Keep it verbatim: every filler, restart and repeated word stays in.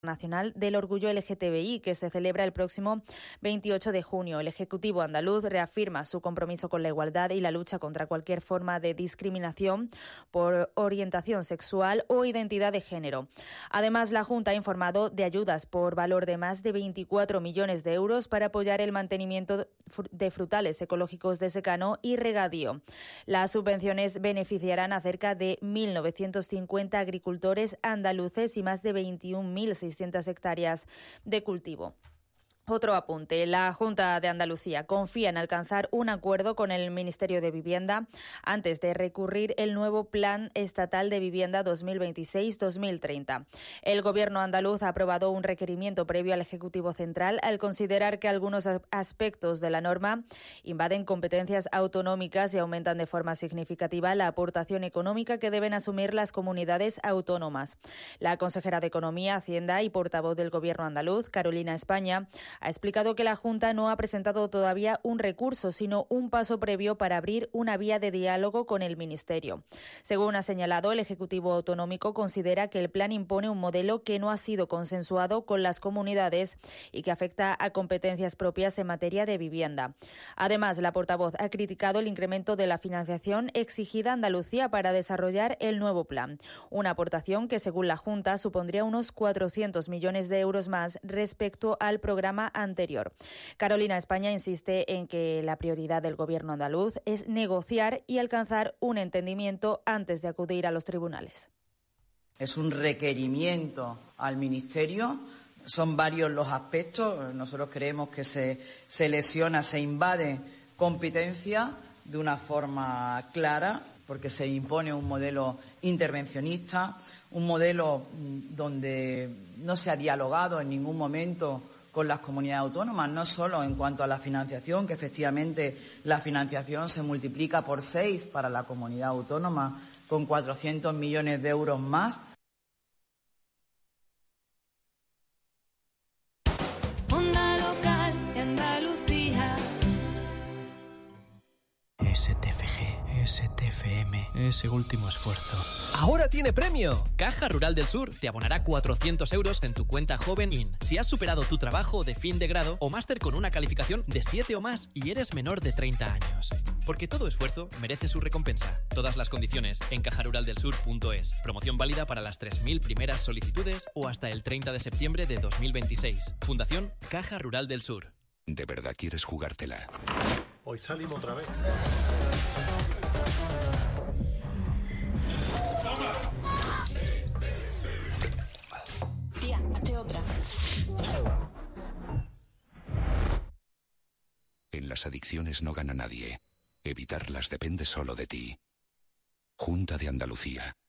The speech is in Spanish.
Nacional del Orgullo L G T B I, que se celebra el próximo veintiocho de junio. El Ejecutivo andaluz reafirma su compromiso con la igualdad y la lucha contra cualquier forma de discriminación por orientación sexual o identidad de género. Además, la Junta ha informado de ayudas por valor de más de veinticuatro millones de euros para apoyar el mantenimiento de frutales ecológicos de secano y regadío. Las subvenciones beneficiarán a cerca de mil novecientos cincuenta agricultores andaluces y más de veintiún mil seiscientas hectáreas de cultivo. Otro apunte. La Junta de Andalucía confía en alcanzar un acuerdo con el Ministerio de Vivienda antes de recurrir el nuevo Plan Estatal de Vivienda dos mil veintiséis dos mil treinta. El Gobierno andaluz ha aprobado un requerimiento previo al Ejecutivo Central al considerar que algunos aspectos de la norma invaden competencias autonómicas y aumentan de forma significativa la aportación económica que deben asumir las comunidades autónomas. La consejera de Economía, Hacienda y portavoz del Gobierno andaluz, Carolina España, ha explicado que la Junta no ha presentado todavía un recurso, sino un paso previo para abrir una vía de diálogo con el Ministerio. Según ha señalado, el Ejecutivo Autonómico considera que el plan impone un modelo que no ha sido consensuado con las comunidades y que afecta a competencias propias en materia de vivienda. Además, la portavoz ha criticado el incremento de la financiación exigida a Andalucía para desarrollar el nuevo plan, una aportación que, según la Junta, supondría unos cuatrocientos millones de euros más respecto al programa anterior. Carolina España insiste en que la prioridad del Gobierno andaluz es negociar y alcanzar un entendimiento antes de acudir a los tribunales. Es un requerimiento al Ministerio. Son varios los aspectos. Nosotros creemos que se, se lesiona, se invade competencia de una forma clara, porque se impone un modelo intervencionista, un modelo donde no se ha dialogado en ningún momento con las comunidades autónomas, no solo en cuanto a la financiación, que efectivamente la financiación se multiplica por seis para la comunidad autónoma, con cuatrocientos millones de euros más. Onda local de Andalucía. S T F G, S T F M, ese último esfuerzo. ¡Ahora tiene premio! Caja Rural del Sur te abonará cuatrocientos euros en tu cuenta Joven In si has superado tu trabajo de fin de grado o máster con una calificación de siete o más y eres menor de treinta años. Porque todo esfuerzo merece su recompensa. Todas las condiciones en caja rural del sur punto es. Promoción válida para las tres mil primeras solicitudes o hasta el treinta de septiembre de dos mil veintiséis. Fundación Caja Rural del Sur. ¿De verdad quieres jugártela? Hoy salimos otra vez. Tía, hazte otra. En las adicciones no gana nadie. Evitarlas depende solo de ti. Junta de Andalucía.